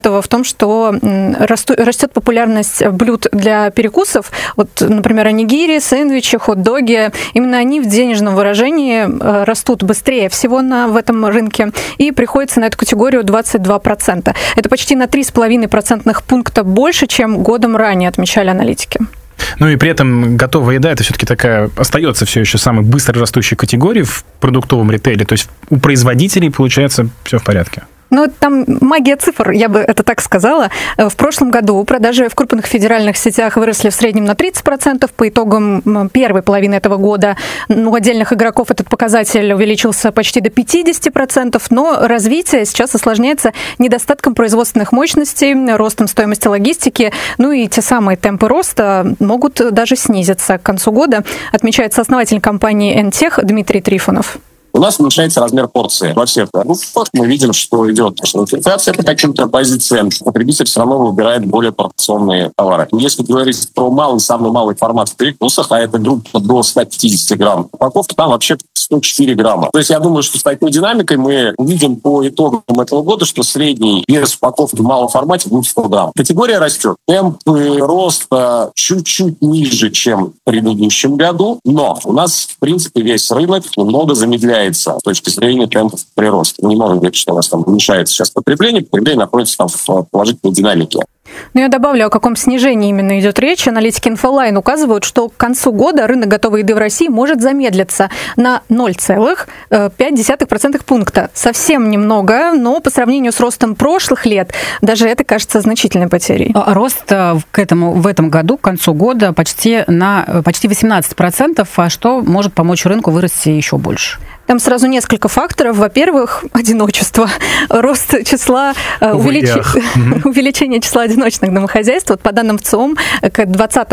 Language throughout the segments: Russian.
в том, что растет популярность блюд для перекусов. Вот, например, онигири, сэндвичи, хот-доги. Именно они в денежном выражении растут быстрее всего в этом рынке. И приходится на эту категорию 22%. Это почти на 3,5 процентных пункта больше, чем годом ранее, отмечали аналитики. Ну и при этом готовая еда – это все-таки остается все еще самой быстро растущей категорией в продуктовом ритейле. То есть у производителей, получается, все в порядке. Ну, там магия цифр, я бы это так сказала. В прошлом году продажи в крупных федеральных сетях выросли в среднем на 30%. По итогам первой половины этого года у отдельных игроков этот показатель увеличился почти до 50%. Но развитие сейчас осложняется недостатком производственных мощностей, ростом стоимости логистики. Ну и те самые темпы роста могут даже снизиться к концу года, отмечает сооснователь компании «Энтех» Дмитрий Трифонов. У нас уменьшается размер порции во всех продуктах. Мы видим, что идет инфляция по каким-то позициям. Потребитель все равно выбирает более порционные товары. Если говорить про самый малый формат в перекусах, а это группа до 150 грамм, упаковка там вообще 104 грамма. То есть я думаю, что с такой динамикой мы увидим по итогам этого года, что средний вес упаковки в малом формате будет 100 грамм. Категория растет. Темпы роста чуть-чуть ниже, чем в предыдущем году, но у нас, в принципе, весь рынок немного замедляется с точки зрения темпов прироста. Не можем говорить, что у нас там уменьшается сейчас потребление находится там в положительной динамике. Но я добавлю, о каком снижении именно идет речь. Аналитики Infoline указывают, что к концу года рынок готовой еды в России может замедлиться на 0,5% пункта. Совсем немного, но по сравнению с ростом прошлых лет, даже это кажется значительной потерей. Рост в этом году, к концу года, почти 18%, а что может помочь рынку вырасти еще больше? Там сразу несколько факторов. Во-первых, одиночество. Рост числа, увеличение числа одиночных домохозяйств. Вот по данным ВЦИОМ, к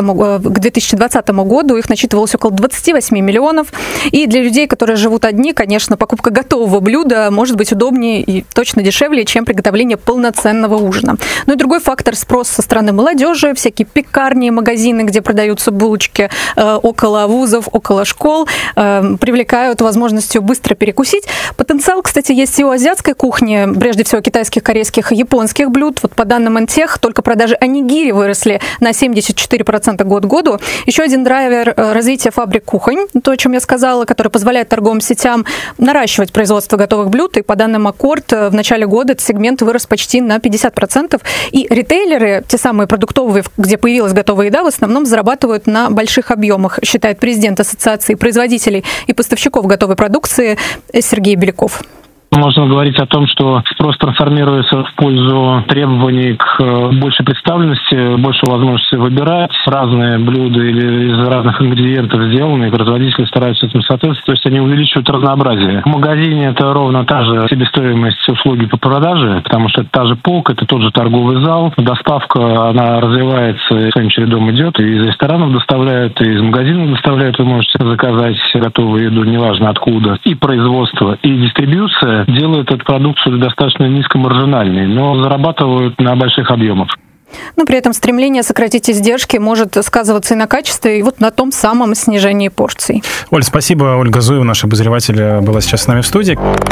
2020 году их насчитывалось около 28 миллионов. И для людей, которые живут одни, конечно, покупка готового блюда может быть удобнее и точно дешевле, чем приготовление полноценного ужина. Ну и другой фактор – спрос со стороны молодежи. Всякие пекарни, магазины, где продаются булочки около вузов, около школ, привлекают возможностью быстро перекусить. Потенциал, кстати, есть и у азиатской кухни, прежде всего китайских, корейских и японских блюд. Вот по данным Энтех, только продажи онигири выросли на 74% год к году. Еще один драйвер развития фабрик кухонь, то, о чем я сказала, который позволяет торговым сетям наращивать производство готовых блюд. И по данным Аккорд, в начале года этот сегмент вырос почти на 50%. И ритейлеры, те самые продуктовые, где появилась готовая еда, в основном зарабатывают на больших объемах, считает президент Ассоциации производителей и поставщиков готовой продукции Сергей Беляков. Можно говорить о том, что спрос трансформируется в пользу требований к большей представленности, больше возможности выбирать разные блюда или из разных ингредиентов сделанные. Производители стараются этим соответствовать, то есть они увеличивают разнообразие. В магазине это ровно та же себестоимость услуги по продаже, потому что это та же полка, это тот же торговый зал. Доставка, она развивается, своим чередом идет, и из ресторанов доставляют, и из магазинов доставляют. Вы можете заказать готовую еду, неважно откуда. И производство, и дистрибьюция делают эту продукцию достаточно низкомаржинальной, но зарабатывают на больших объемах. Но при этом стремление сократить издержки может сказываться и на качестве, и вот на том самом снижении порций. Оль, спасибо. Ольга Зуева, наш обозреватель, была сейчас с нами в студии.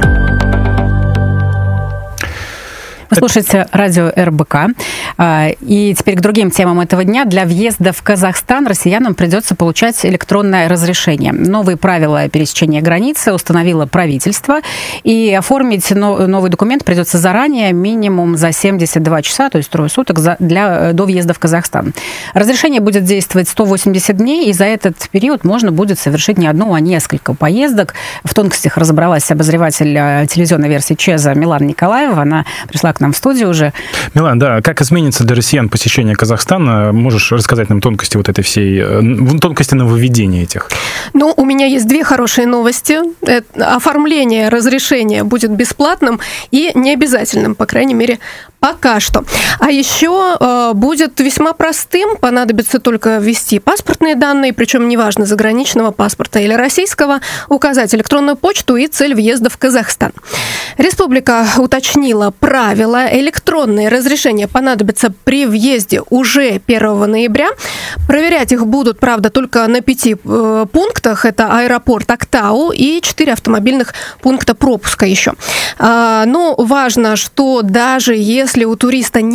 Вы слушаете радио РБК. И теперь к другим темам этого дня. Для въезда в Казахстан россиянам придется получать электронное разрешение. Новые правила пересечения границы установило правительство. И оформить новый документ придется заранее, минимум за 72 часа, то есть трое суток, до въезда в Казахстан. Разрешение будет действовать 180 дней, и за этот период можно будет совершить не одну, а несколько поездок. В тонкостях разобралась обозреватель телевизионной версии ЧЕЗа Милана Николаева. Она пришла к нам в студию уже. Милан, да, как изменится для россиян посещение Казахстана? Можешь рассказать нам тонкости вот этой всей, тонкости нововведения этих? Ну, у меня есть две хорошие новости. Оформление разрешения будет бесплатным и необязательным, по крайней мере, пока что. А еще будет весьма простым, понадобится только ввести паспортные данные, причем неважно, заграничного паспорта или российского, указать электронную почту и цель въезда в Казахстан. Республика уточнила правила. Электронные разрешения понадобятся при въезде уже 1 ноября. Проверять их будут, правда, только на 5 пунктах. Это аэропорт Актау и 4 автомобильных пункта пропуска еще. Но важно, что даже если если у туриста